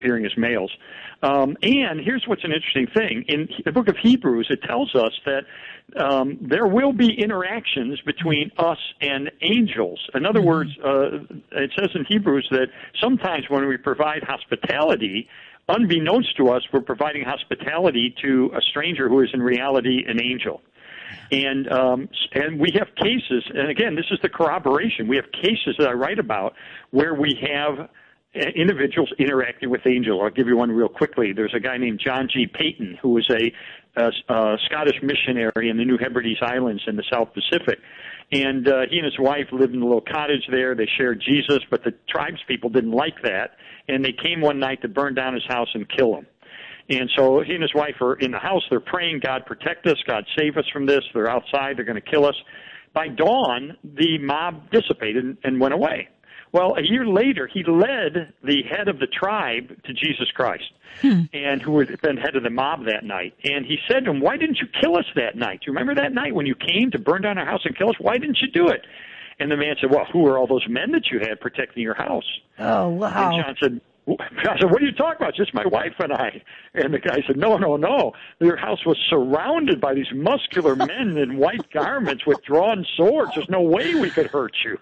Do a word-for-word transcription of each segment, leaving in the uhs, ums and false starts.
appearing as males. Um, and here's what's an interesting thing. In the book of Hebrews, it tells us that um, there will be interactions between us and angels. In other mm-hmm. words, uh, it says in Hebrews that sometimes when we provide hospitality, unbeknownst to us, we're providing hospitality to a stranger who is in reality an angel. And um, and we have cases, and again, this is the corroboration. We have cases that I write about where we have individuals interacting with angels. I'll give you one real quickly. There's a guy named John G. Payton who was a, a, a Scottish missionary in the New Hebrides Islands in the South Pacific. And uh, he and his wife lived in a little cottage there. They shared Jesus, but the tribes people didn't like that. And they came one night to burn down his house and kill him. And so he and his wife are in the house. They're praying, God, protect us. God, save us from this. They're outside. They're going to kill us. By dawn, the mob dissipated and, and went away. Well, a year later, he led the head of the tribe to Jesus Christ, hmm. and who had been head of the mob that night. And he said to him, why didn't you kill us that night? Do you remember that night when you came to burn down our house and kill us? Why didn't you do it? And the man said, well, who are all those men that you had protecting your house? Oh, wow. And John said, I said, what are you talking about? It's just my wife and I. And the guy said, no, no, no. Your house was surrounded by these muscular men in white garments with drawn swords. There's no way we could hurt you.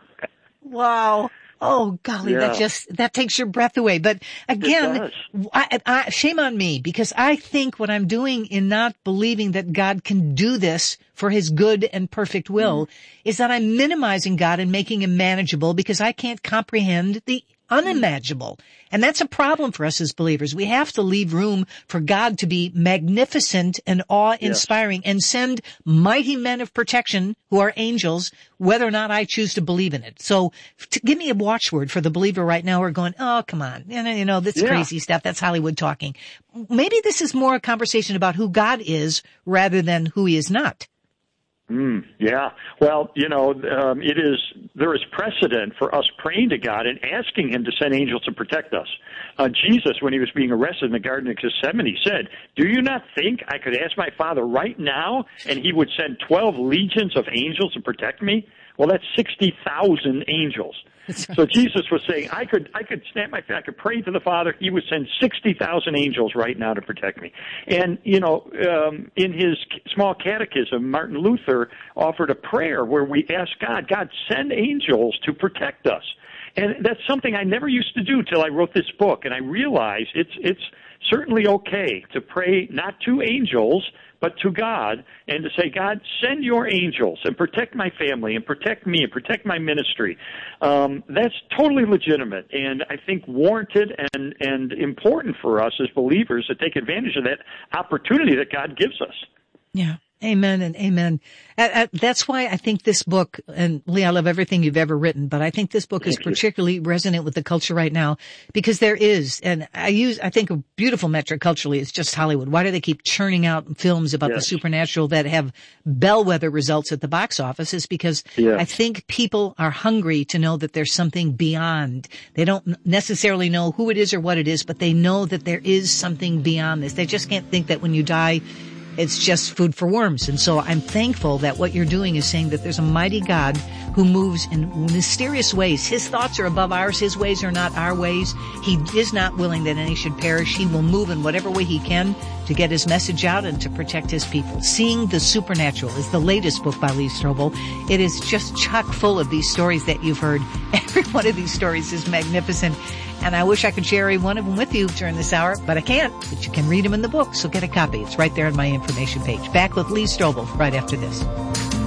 Wow. Oh, golly, yeah. that just, that takes your breath away. But again, I, I, shame on me, because I think what I'm doing in not believing that God can do this for his good and perfect will mm. is that I'm minimizing God and making him manageable because I can't comprehend the unimaginable. And that's a problem for us as believers. We have to leave room for God to be magnificent and awe-inspiring yes. and send mighty men of protection who are angels, whether or not I choose to believe in it. So to give me a watchword for the believer right now who are going, oh, come on, you know, you know that's yeah. crazy stuff. That's Hollywood talking. Maybe this is more a conversation about who God is rather than who he is not. Mm, yeah. Well, you know, um, it is, there is precedent for us praying to God and asking him to send angels to protect us. Uh, Jesus, when he was being arrested in the Garden of Gethsemane, said, do you not think I could ask my Father right now and he would send twelve legions of angels to protect me? Well, that's sixty thousand angels. So Jesus was saying, I could, I could snap my, I could pray to the Father. He would send sixty thousand angels right now to protect me. And, you know, um, in his small catechism, Martin Luther offered a prayer where we ask God, God, send angels to protect us. And that's something I never used to do till I wrote this book. And I realized it's, it's certainly okay to pray not to angels, but to God, and to say, God, send your angels and protect my family and protect me and protect my ministry. Um, that's totally legitimate and I think warranted and, and important for us as believers to take advantage of that opportunity that God gives us. Yeah. Amen and amen. Uh, uh, that's why I think this book, and Lee, I love everything you've ever written, but I think this book Thank is particularly you. resonant with the culture right now because there is, and I use, I think a beautiful metric culturally is just Hollywood. Why do they keep churning out films about yes. the supernatural that have bellwether results at the box office? Is because yeah. I think people are hungry to know that there's something beyond. They don't necessarily know who it is or what it is, but they know that there is something beyond this. They just can't think that when you die, it's just food for worms. And so I'm thankful that what you're doing is saying that there's a mighty God who moves in mysterious ways. His thoughts are above ours. His ways are not our ways. He is not willing that any should perish. He will move in whatever way he can to get his message out and to protect his people. Seeing the Supernatural is the latest book by Lee Strobel. It is just chock full of these stories that you've heard. Every one of these stories is magnificent. And I wish I could share every one of them with you during this hour, but I can't. But you can read them in the book, so get a copy. It's right there on my information page. Back with Lee Strobel right after this.